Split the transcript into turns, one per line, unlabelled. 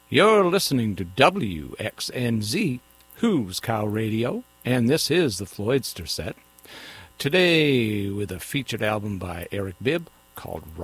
You're listening to WXNZ, Who's Cow Radio, and this is the Floydster Set. Today with a featured album by Eric Bibb called